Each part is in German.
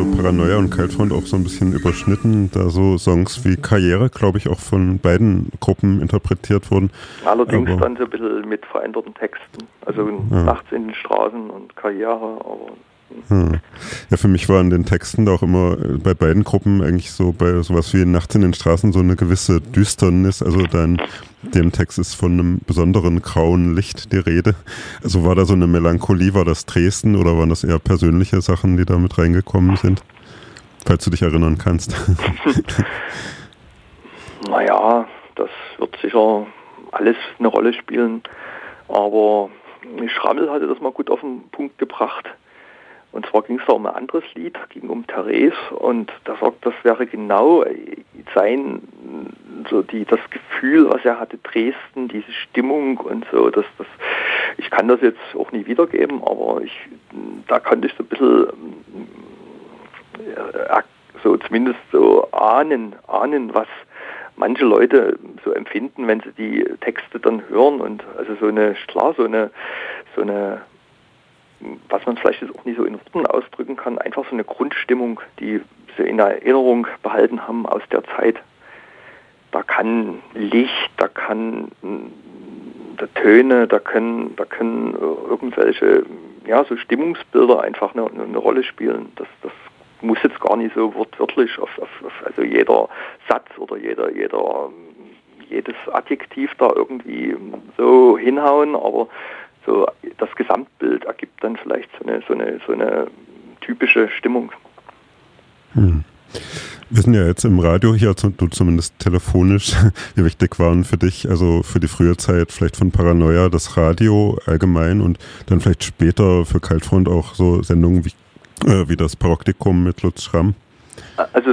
Paranoia und Kaltfront auch so ein bisschen überschnitten, da so Songs wie Karriere, glaube ich, auch von beiden Gruppen interpretiert wurden. Allerdings dann so ein bisschen mit veränderten Texten. Also Nachts in den Straßen und Karriere, aber... Ja, für mich waren den Texten da auch immer bei beiden Gruppen eigentlich so bei sowas wie Nachts in den Straßen so eine gewisse Düsternis. Also dann dem Text ist von einem besonderen grauen Licht die Rede. Also war da so eine Melancholie, war das Dresden oder waren das eher persönliche Sachen, die da mit reingekommen sind? Falls du dich erinnern kannst. Naja, das wird sicher alles eine Rolle spielen. Aber Schrammel hatte das mal gut auf den Punkt gebracht. Und zwar ging es da um ein anderes Lied, ging um Therese und da sagt, das wäre genau sein, so das Gefühl, was er hatte, Dresden, diese Stimmung und so, ich kann das jetzt auch nicht wiedergeben, aber da konnte ich so ein bisschen so zumindest so ahnen, was manche Leute so empfinden, wenn sie die Texte dann hören und also so eine was man vielleicht jetzt auch nicht so in Worten ausdrücken kann, einfach so eine Grundstimmung, die sie in Erinnerung behalten haben aus der Zeit. Da kann Licht, da kann Töne, da können irgendwelche, ja, so Stimmungsbilder einfach eine Rolle spielen. Das muss jetzt gar nicht so wortwörtlich also jeder Satz oder jedes Adjektiv da irgendwie so hinhauen, aber so das Gesamtbild ergibt dann vielleicht so eine typische Stimmung. Wir sind ja jetzt im Radio hier, du zumindest telefonisch. Wie wichtig waren für dich, also für die frühe Zeit vielleicht von Paranoia, das Radio allgemein und dann vielleicht später für Kaltfront auch so Sendungen wie das Paroptikum mit Lutz Schramm? Also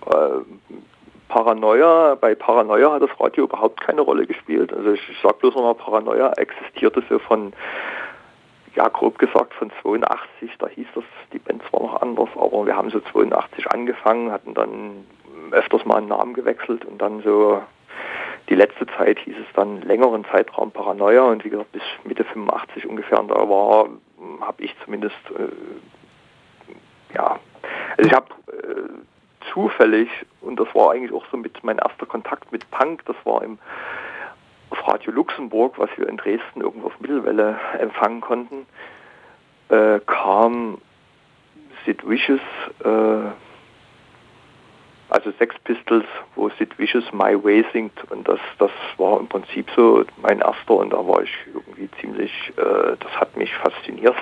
bei Paranoia hat das Radio überhaupt keine Rolle gespielt. Also ich sage bloß nochmal, Paranoia existierte so von, ja grob gesagt von 82, da hieß das, die Band zwar noch anders, aber wir haben so 82 angefangen, hatten dann öfters mal einen Namen gewechselt und dann so die letzte Zeit hieß es dann längeren Zeitraum Paranoia und wie gesagt bis Mitte 85 ungefähr und da habe ich zumindest, also ich habe zufällig, und das war eigentlich auch so mit mein erster Kontakt mit Punk, das war auf Radio Luxemburg, was wir in Dresden irgendwo auf Mittelwelle empfangen konnten, kam Sid Vicious, also Sex Pistols, wo Sid Vicious My Way singt und das war im Prinzip so mein erster und da war ich irgendwie ziemlich, das hat mich fasziniert,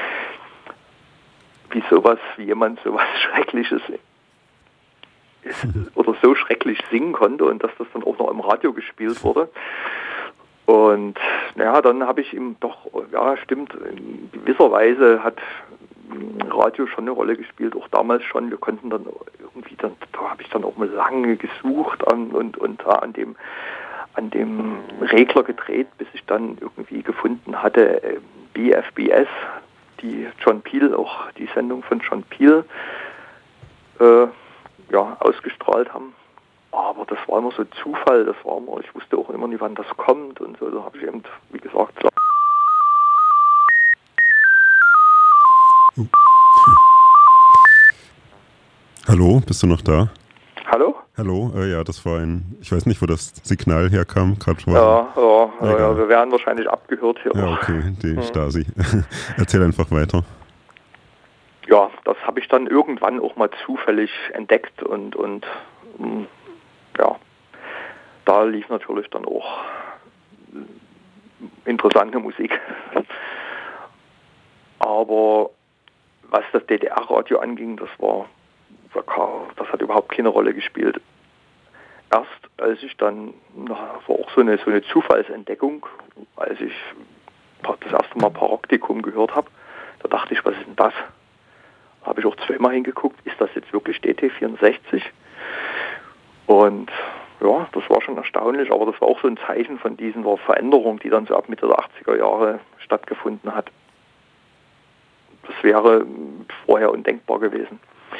wie jemand sowas Schreckliches oder so schrecklich singen konnte und dass das dann auch noch im Radio gespielt wurde. Und dann habe ich ihm doch, ja stimmt, in gewisser Weise hat Radio schon eine Rolle gespielt, auch damals schon. Wir konnten dann irgendwie, da habe ich dann auch mal lange gesucht und an dem Regler gedreht, bis ich dann irgendwie gefunden hatte, BFBS, die John Peel, auch die Sendung von John Peel, ausgestrahlt haben. Aber das war immer so Zufall, ich wusste auch immer nie, wann das kommt und so, da habe ich eben, wie gesagt, Hallo, bist du noch da? Hallo? Hallo, ja, das war ich weiß nicht, wo das Signal herkam. Wir werden wahrscheinlich abgehört hier. Ja, okay, die Stasi. Erzähl einfach weiter. Ja, das habe ich dann irgendwann auch mal zufällig entdeckt und da lief natürlich dann auch interessante Musik. Aber was das DDR-Radio anging, das hat überhaupt keine Rolle gespielt. Erst als ich dann, war auch so eine Zufallsentdeckung, als ich das erste Mal Paroptikum gehört habe, da dachte ich, was ist denn das? Da habe ich auch zweimal hingeguckt, ist das jetzt wirklich DT64? Und ja, das war schon erstaunlich, aber das war auch so ein Zeichen von dieser Veränderung, die dann so ab Mitte der 80er Jahre stattgefunden hat. Das wäre vorher undenkbar gewesen.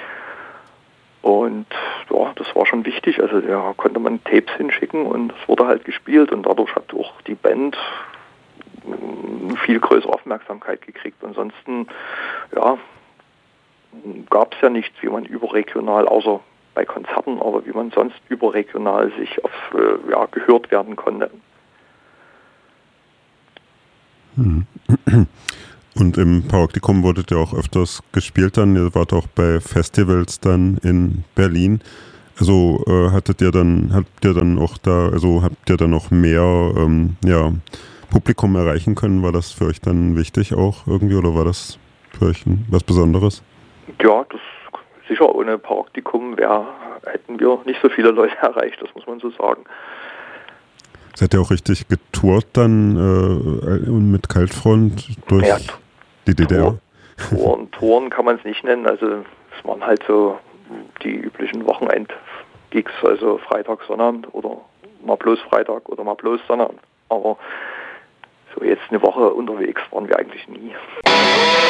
Und ja, das war schon wichtig, also da konnte man Tapes hinschicken und es wurde halt gespielt und dadurch hat auch die Band viel größere Aufmerksamkeit gekriegt. Ansonsten, ja, gab es ja nichts, wie man überregional, außer bei Konzerten, aber wie man sonst überregional sich gehört werden konnte. Und im Paraktikum wurdet ihr auch öfters gespielt dann, ihr wart auch bei Festivals dann in Berlin. Also habt ihr dann noch mehr Publikum erreichen können? War das für euch dann wichtig auch irgendwie oder war das für euch was Besonderes? Ja, das sicher ohne Paraktikum hätten wir nicht so viele Leute erreicht, das muss man so sagen. Seid ihr auch richtig getourt dann mit Kaltfront durch die DDR? Touren kann man es nicht nennen, also es waren halt so die üblichen Wochenend-Gigs, also Freitag, Sonnabend oder mal bloß Freitag oder mal bloß Sonnabend. Aber so jetzt eine Woche unterwegs waren wir eigentlich nie.